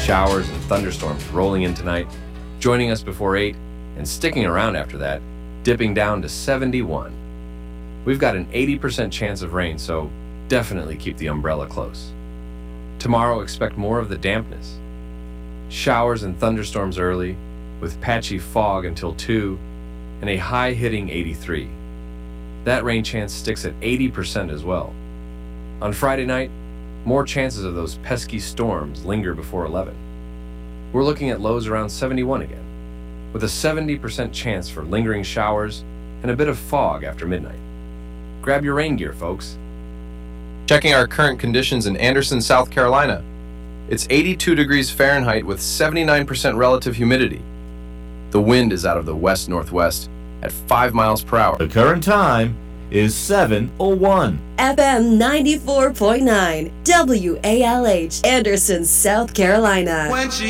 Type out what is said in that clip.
showers and thunderstorms rolling in tonight, joining us before 8 and sticking around after that, dipping down to 71. We've got an 80% chance of rain, so definitely keep the umbrella close. Tomorrow, expect more of the dampness. Showers and thunderstorms early, with patchy fog until 2, and a high-hitting 83. That rain chance sticks at 80% as well. On Friday night, more chances of those pesky storms linger before 11. We're looking at lows around 71 again, with a 70% chance for lingering showers and a bit of fog after midnight. Grab your rain gear, folks. Checking our current conditions in Anderson, South Carolina. It's 82 degrees Fahrenheit with 79% relative humidity. The wind is out of the west-northwest at 5 miles per hour. The current time is 7:01. FM 94.9 WALH, Anderson, South Carolina. When she